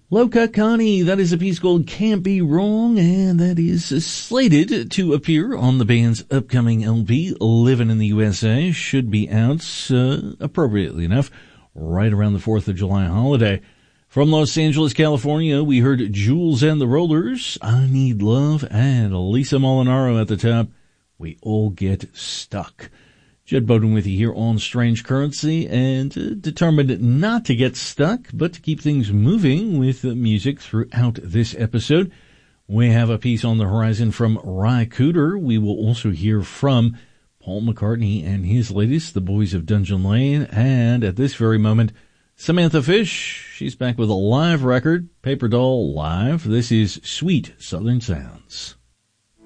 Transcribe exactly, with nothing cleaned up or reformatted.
Low Cut Connie, that is a piece called Can't Be Wrong, and that is slated to appear on the band's upcoming L P, Living in the U S A. Should be out, uh, appropriately enough, right around the fourth of July holiday. From Los Angeles, California, we heard Jules and the Rollers, I Need Love, and Lisa Molinaro at the top, We All Get Stuck. Jed Bowden with you here on Strange Currency, and uh, determined not to get stuck, but to keep things moving with uh, music throughout this episode. We have a piece on the horizon from Ry Cooder. We will also hear from Paul McCartney and his latest, The Boys of Dungeon Lane, and at this very moment, Samantha Fish. She's back with a live record, Paper Doll Live. This is Sweet Southern Sounds.